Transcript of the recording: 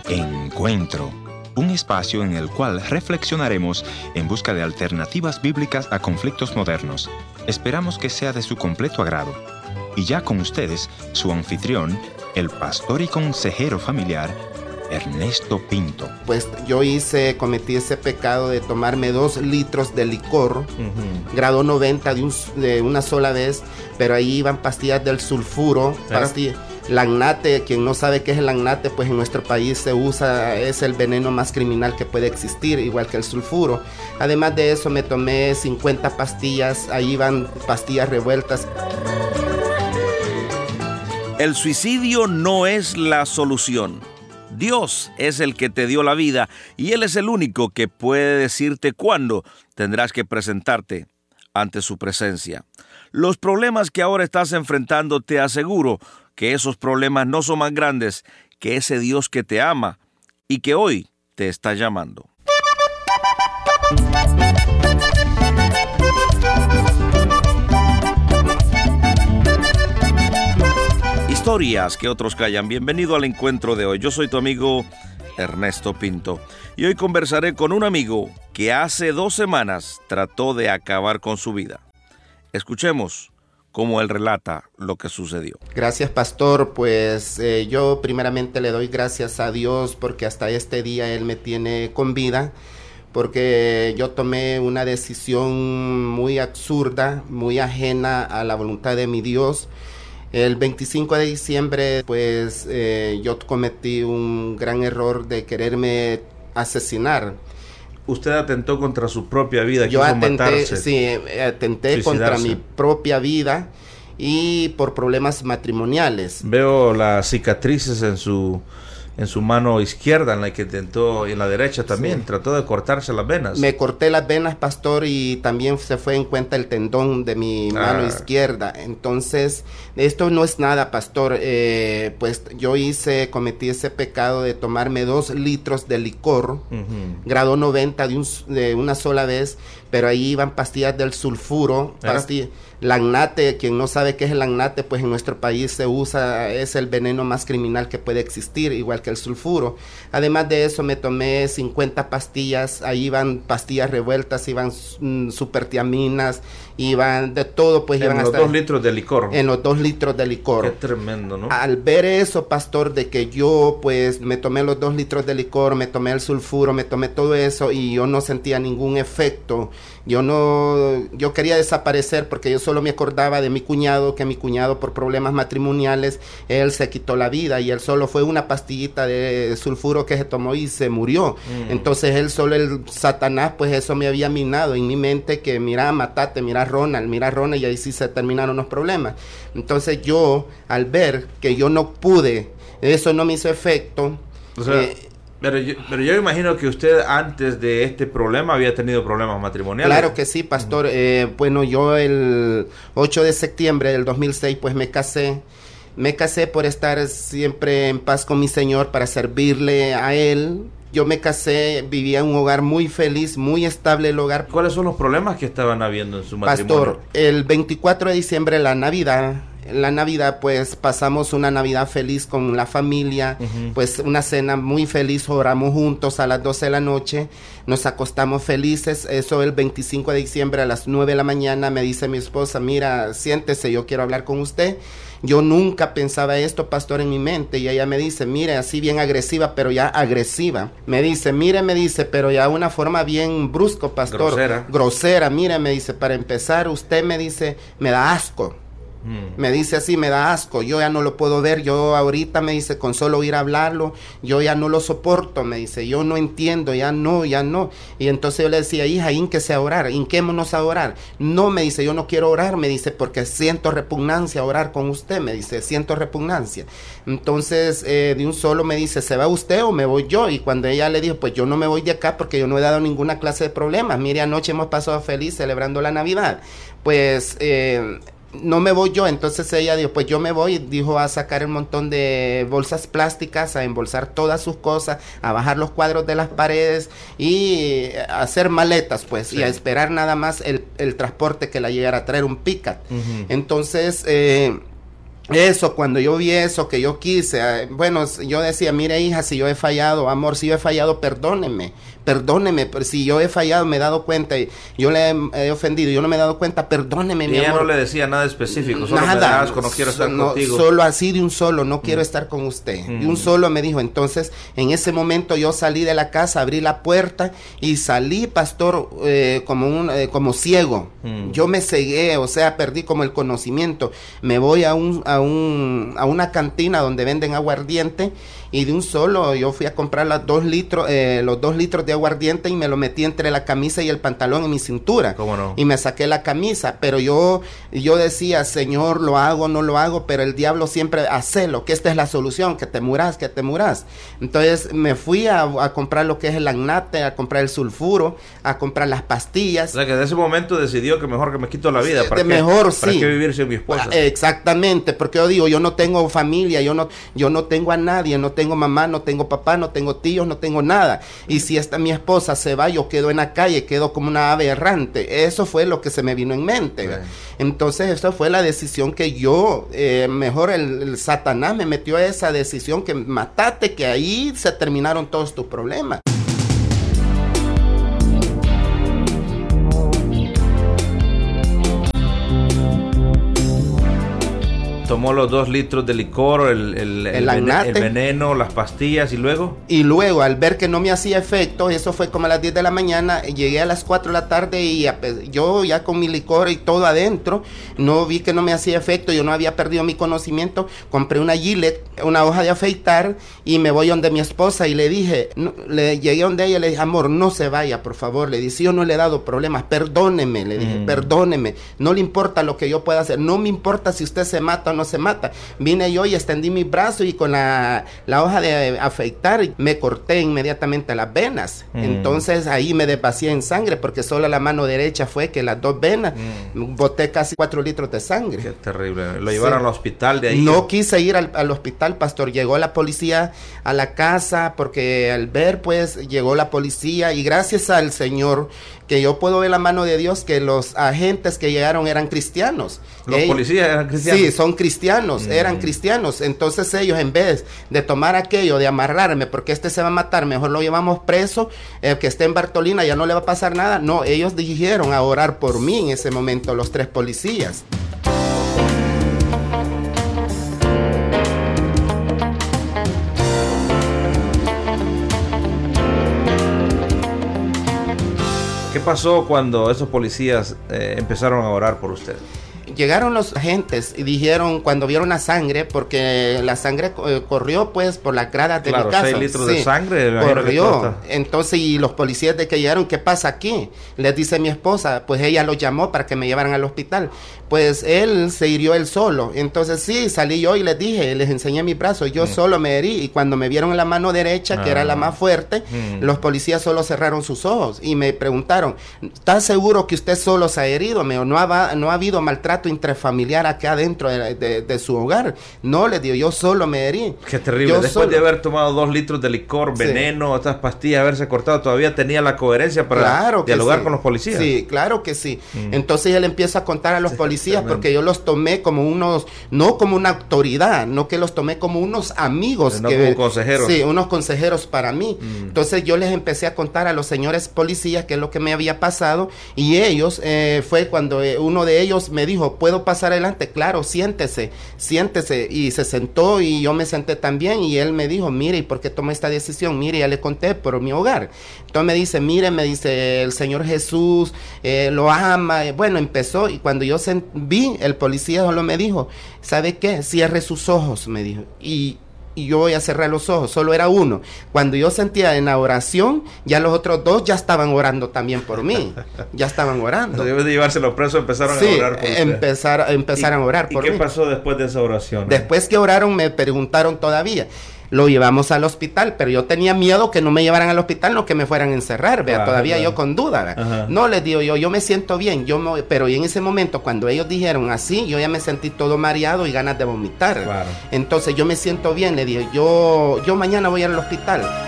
Encuentro, un espacio en el cual reflexionaremos en busca de alternativas bíblicas a conflictos modernos. Esperamos que sea de su completo agrado. Y ya con ustedes, su anfitrión, el pastor y consejero familiar, Ernesto Pinto. Pues yo cometí ese pecado de tomarme 2 litros de licor, grado 90 de una sola vez, pero ahí iban pastillas del sulfuro, Lagnate. Quien no sabe qué es el lagnate, pues en nuestro país se usa, es el veneno más criminal que puede existir, igual que el sulfuro. Además de eso me tomé 50 pastillas, ahí iban pastillas revueltas. El suicidio no es la solución. Dios es el que te dio la vida y Él es el único que puede decirte cuándo tendrás que presentarte ante su presencia. Los problemas que ahora estás enfrentando, te aseguro que esos problemas no son más grandes que ese Dios que te ama y que hoy te está llamando. Historias que otros callan. Bienvenido al encuentro de hoy. Yo soy tu amigo Ernesto Pinto y hoy conversaré con un amigo que hace 2 semanas trató de acabar con su vida. Escuchemos cómo él relata lo que sucedió. Gracias, pastor. Pues yo primeramente le doy gracias a Dios porque hasta este día Él me tiene con vida, porque yo tomé una decisión muy absurda, muy ajena a la voluntad de mi Dios. El 25 de diciembre, pues yo cometí un gran error de quererme asesinar. Usted atentó contra su propia vida. Yo atenté contra mi propia vida y por problemas matrimoniales. Veo las cicatrices en su mano izquierda, en la que intentó, y en la derecha también, trató de cortarse las venas. Me corté las venas, pastor, y también se fue en cuenta el tendón de mi mano izquierda. Entonces, esto no es nada, pastor. Pues yo cometí ese pecado de tomarme 2 litros de licor, grado 90 de una sola vez, pero ahí iban pastillas del sulfuro, lagnate. Quien no sabe qué es el lagnate, pues en nuestro país se usa, es el veneno más criminal que puede existir, igual que el sulfuro. Además de eso me tomé 50 pastillas, ahí iban pastillas revueltas, iban supertiaminas, iban de todo, pues iban hasta... En los 2 litros de licor. En los 2 litros de licor. Qué tremendo, ¿no? Al ver eso, pastor, de que yo pues me tomé los 2 litros de licor, me tomé el sulfuro, me tomé todo eso y yo no sentía ningún efecto. Yo quería desaparecer porque yo solo me acordaba de mi cuñado, que mi cuñado por problemas matrimoniales, él se quitó la vida y él solo fue una pastillita de sulfuro que se tomó y se murió. Entonces él solo, el Satanás, pues eso me había minado en mi mente que mira, matate, mira Ronald, y ahí sí se terminaron los problemas. Entonces yo, al ver que yo no pude, eso no me hizo efecto. O sea, pero yo imagino que usted antes de este problema había tenido problemas matrimoniales. Claro que sí, pastor. Bueno, yo el 8 de septiembre del 2006 pues me casé. Me casé por estar siempre en paz con mi Señor, para servirle a Él. Yo me casé, vivía en un hogar muy feliz, muy estable el hogar. ¿Cuáles son los problemas que estaban habiendo en su matrimonio? Pastor, el 24 de diciembre, la Navidad, pues pasamos una Navidad feliz con la familia, pues una cena muy feliz, oramos juntos a las 12 de la noche, nos acostamos felices. Eso el 25 de diciembre a las 9 de la mañana me dice mi esposa, mira, siéntese, yo quiero hablar con usted. Yo nunca pensaba esto, pastor, en mi mente, y ella me dice, mire, así bien agresiva, pero ya agresiva. Me dice, pero ya una forma bien brusco, pastor. Grosera, mire, me dice, para empezar, usted me dice, me da asco. Me dice así, me da asco, yo ya no lo puedo ver, yo ahorita, me dice, con solo ir a hablarlo, yo ya no lo soporto, me dice, yo no entiendo, ya no. Y entonces yo le decía, hija, hinquese a orar, hinquémonos a orar. No, me dice, yo no quiero orar, me dice, porque siento repugnancia a orar con usted, me dice, siento repugnancia. Entonces, de un solo me dice, ¿se va usted o me voy yo? Y cuando ella le dijo, pues yo no me voy de acá porque yo no he dado ninguna clase de problemas, mire, anoche hemos pasado feliz celebrando la Navidad, pues... no me voy yo. Entonces ella dijo, pues yo me voy, dijo, a sacar un montón de bolsas plásticas, a embolsar todas sus cosas, a bajar los cuadros de las paredes y a hacer maletas, pues, y a esperar nada más el transporte que la llegara a traer, un Pickup. Entonces Eso, cuando yo vi eso, que yo quise, bueno, yo decía, mire hija, si yo he fallado, amor, si yo he fallado, perdóneme, pero si yo he fallado, me he dado cuenta, y yo le he ofendido, yo no me he dado cuenta, perdóneme, mi amor. Y ella no le decía nada específico, solo nada, me das, no quiero estar contigo. Solo así de un solo, no quiero estar con usted, de un solo me dijo. Entonces, en ese momento yo salí de la casa, abrí la puerta y salí, pastor, como ciego. Yo me cegué, o sea, perdí como el conocimiento. Me voy a una cantina donde venden aguardiente, y de un solo yo fui a comprar los 2 litros de aguardiente y me lo metí entre la camisa y el pantalón en mi cintura. ¿Cómo no? Y me saqué la camisa, pero yo decía, Señor, lo hago, no lo hago, pero el diablo siempre hacelo, que esta es la solución, que te muras. Entonces me fui a comprar lo que es el agnate, a comprar el sulfuro, a comprar las pastillas. O sea, que en ese momento decidió que mejor que me quito la vida. ¿Para qué vivir sin mi esposa? Exactamente, porque yo digo, yo no tengo familia, yo no tengo a nadie, no tengo mamá, no tengo papá, no tengo tíos, no tengo nada. Y si mi esposa se va, yo quedo en la calle, quedo como una ave errante. Eso fue lo que se me vino en mente. Right. Entonces, esa fue la decisión que yo, mejor el Satanás me metió a esa decisión, que matate, que ahí se terminaron todos tus problemas. Tomó los 2 litros de licor, el veneno, las pastillas, y luego. Y luego, al ver que no me hacía efecto, eso fue como a las 10 de la mañana, llegué a las 4 de la tarde y yo ya con mi licor y todo adentro, no vi que no me hacía efecto, yo no había perdido mi conocimiento, compré una Gillette, una hoja de afeitar, y me voy donde mi esposa y le dije, llegué donde ella y le dije, amor, no se vaya, por favor, le dije, yo no le he dado problemas, perdóneme, le dije, perdóneme, no le importa lo que yo pueda hacer, no me importa si usted se mata o no se mata. Vine yo y extendí mi brazo y con la hoja de afeitar me corté inmediatamente las venas. Entonces ahí me desvacié en sangre, porque solo la mano derecha fue que las 2 venas, boté casi 4 litros de sangre. Qué terrible. Lo llevaron al hospital de ahí. No quise ir al hospital, pastor. Llegó la policía a la casa, porque al ver, pues, llegó la policía, y gracias al Señor que yo puedo ver la mano de Dios, que los agentes que llegaron eran cristianos. ¿Los policías eran cristianos? Sí, son cristianos, eran cristianos. Entonces ellos, en vez de tomar aquello, de amarrarme, porque se va a matar, mejor lo llevamos preso, que esté en Bartolina, ya no le va a pasar nada. No, ellos dijeron a orar por mí en ese momento, los 3 policías. ¿Qué pasó cuando esos policías empezaron a orar por usted? Llegaron los agentes y dijeron, cuando vieron la sangre, porque la sangre corrió pues por las gradas de mi casa. 6 litros de sangre. Corrió. Entonces, y los policías de que llegaron, ¿qué pasa aquí? Les dice mi esposa, pues ella los llamó para que me llevaran al hospital. Pues él se hirió él solo. Entonces sí, salí yo y les dije, les enseñé mi brazo, yo solo me herí. Y cuando me vieron en la mano derecha, que era la más fuerte, los policías solo cerraron sus ojos y me preguntaron, ¿estás seguro que usted solo se ha herido? No ha habido maltrato intrafamiliar acá dentro de su hogar. No, le digo, yo solo me herí. Qué terrible. Después de haber tomado 2 litros de licor, veneno, estas pastillas, haberse cortado, todavía tenía la coherencia para dialogar con los policías. Sí, claro que sí. Entonces él empieza a contar a los policías, porque yo los tomé como no como una autoridad, no, que los tomé como unos amigos. No como consejeros. Sí, unos consejeros para mí. Entonces yo les empecé a contar a los señores policías qué es lo que me había pasado, y ellos, fue cuando uno de ellos me dijo, ¿puedo pasar adelante? Claro, siéntese, y se sentó, y yo me senté también, y él me dijo, mire, ¿y por qué tomé esta decisión? Mire, ya le conté por mi hogar. Entonces me dice, el Señor Jesús lo ama. Bueno, empezó, y cuando yo vi, el policía solo me dijo, ¿sabe qué? Cierre sus ojos, me dijo, y yo voy a cerrar los ojos. Solo era uno. Cuando yo sentía en la oración, ya los otros 2 ya estaban orando también por mí. Ya estaban orando. Debes de llevárselo preso, empezaron a orar por usted. Empezaron a orar por mí. ¿Y qué pasó después de esa oración? Después que oraron, me preguntaron todavía. Lo llevamos al hospital, pero yo tenía miedo que no me llevaran al hospital, no que me fueran a encerrar, vea, todavía yo con duda. No, les digo yo me siento bien, pero en ese momento cuando ellos dijeron así, yo ya me sentí todo mareado y ganas de vomitar. Entonces yo me siento bien, le digo, yo mañana voy al hospital.